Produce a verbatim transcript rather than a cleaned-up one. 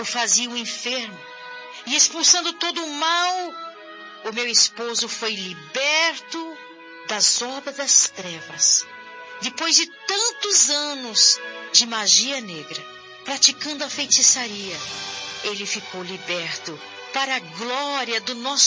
o faziam enfermo e expulsando todo o mal, o meu esposo foi liberto das obras das trevas. Depois de tantos anos de magia negra, praticando a feitiçaria, ele ficou liberto para a glória do nosso